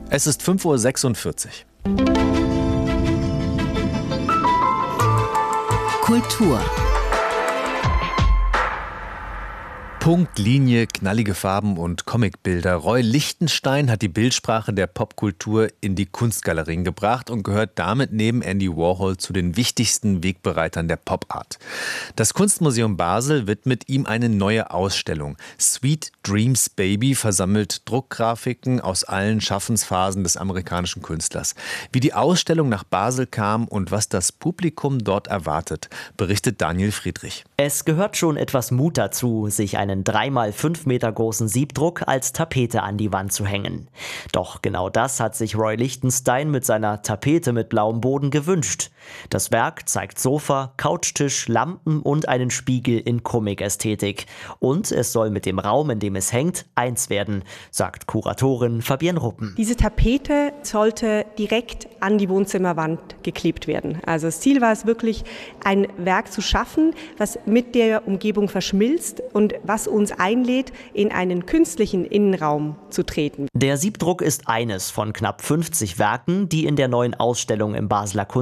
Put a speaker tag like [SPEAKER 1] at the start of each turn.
[SPEAKER 1] Es ist 5:46 Uhr.
[SPEAKER 2] Kultur.
[SPEAKER 1] Punkt, Linie, knallige Farben und Comicbilder. Roy Lichtenstein hat die Bildsprache der Popkultur in die Kunstgalerien gebracht und gehört damit neben Andy Warhol zu den wichtigsten Wegbereitern der Popart. Das Kunstmuseum Basel widmet ihm eine neue Ausstellung. Sweet Dreams Baby versammelt Druckgrafiken aus allen Schaffensphasen des amerikanischen Künstlers. Wie die Ausstellung nach Basel kam und was das Publikum dort erwartet, berichtet Daniel Friedrich.
[SPEAKER 3] Es gehört schon etwas Mut dazu, sich einen 3x5 Meter großen Siebdruck als Tapete an die Wand zu hängen. Doch genau das hat sich Roy Lichtenstein mit seiner Tapete mit blauem Boden gewünscht. Das Werk zeigt Sofa, Couchtisch, Lampen und einen Spiegel in Comic-Ästhetik. Und es soll mit dem Raum, in dem es hängt, eins werden, sagt Kuratorin Fabienne Ruppen.
[SPEAKER 4] Diese Tapete sollte direkt an die Wohnzimmerwand geklebt werden. Also das Ziel war es wirklich, ein Werk zu schaffen, was mit der Umgebung verschmilzt und was uns einlädt, in einen künstlichen Innenraum zu treten.
[SPEAKER 3] Der Siebdruck ist eines von knapp 50 Werken, die in der neuen Ausstellung im Basler